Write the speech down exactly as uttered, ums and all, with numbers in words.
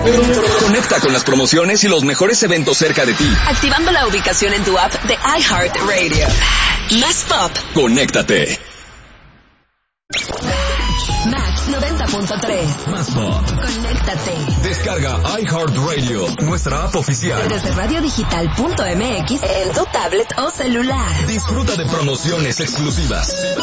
Conecta con las promociones y los mejores eventos cerca de ti. Activando la ubicación en tu app de iHeartRadio. Más pop. Conéctate. Max noventa punto tres. Más pop. Conéctate. Descarga iHeartRadio, nuestra app oficial. Desde radiodigital punto m x en tu tablet o celular. Disfruta de promociones exclusivas.